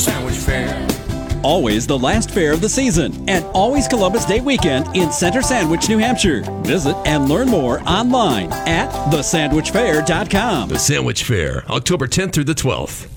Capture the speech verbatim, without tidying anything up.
Sandwich Fair. Always the last fair of the season and always Columbus Day weekend in Center Sandwich, New Hampshire. Visit and learn more online at the sandwich fair dot com. The Sandwich Fair, October tenth through the twelfth.